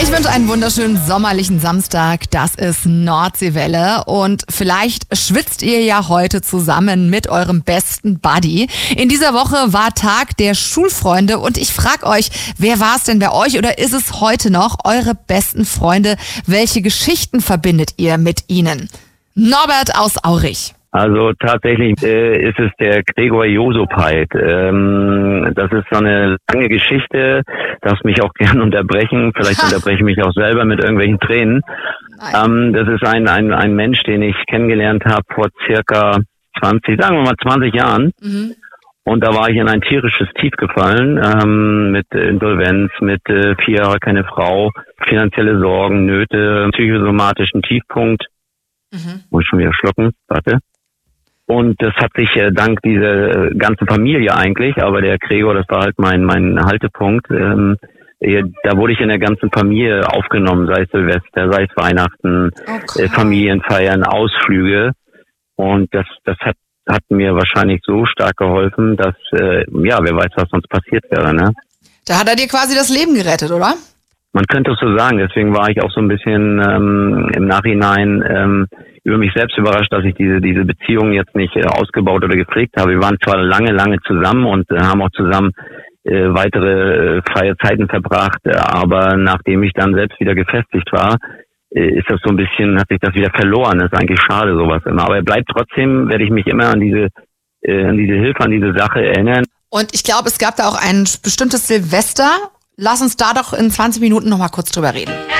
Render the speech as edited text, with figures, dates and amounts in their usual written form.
Ich wünsche einen wunderschönen sommerlichen Samstag. Das ist Nordseewelle und vielleicht schwitzt ihr ja heute zusammen mit eurem besten Buddy. In dieser Woche war Tag der Schulfreunde und ich frage euch, wer war es denn bei euch oder ist es heute noch eure besten Freunde? Welche Geschichten verbindet ihr mit ihnen? Norbert aus Aurich. Also tatsächlich ist es der Gregor Josopait. Das ist so eine lange Geschichte, darfst mich auch gern unterbrechen. Vielleicht unterbreche ich mich auch selber mit irgendwelchen Tränen. Das ist ein Mensch, den ich kennengelernt habe vor circa 20 Jahren. Mhm. Und da war ich in ein tierisches Tief gefallen, mit Insolvenz, mit 4 Jahre keine Frau, finanzielle Sorgen, Nöte, psychosomatischen Tiefpunkt. Muss ich schon wieder schlucken, warte. Und das hat sich dank dieser ganzen Familie eigentlich, aber der Gregor, das war halt mein Haltepunkt, da wurde ich in der ganzen Familie aufgenommen, sei es Silvester, sei es Weihnachten, Familienfeiern, Ausflüge. Und das hat mir wahrscheinlich so stark geholfen, dass, wer weiß, was sonst passiert wäre, ne? Da hat er dir quasi das Leben gerettet, oder? Man könnte es so sagen, deswegen war ich auch so ein bisschen im Nachhinein über mich selbst überrascht, dass ich diese Beziehung jetzt nicht ausgebaut oder gepflegt habe. Wir waren zwar lange zusammen und haben auch zusammen weitere freie Zeiten verbracht, aber nachdem ich dann selbst wieder gefestigt war, ist das so ein bisschen, hat sich das wieder verloren. Das ist eigentlich schade, sowas immer. Aber er bleibt trotzdem, werde ich mich immer an diese Hilfe, an diese Sache erinnern. Und ich glaube, es gab da auch ein bestimmtes Silvester. Lass uns da doch in 20 Minuten noch mal kurz drüber reden.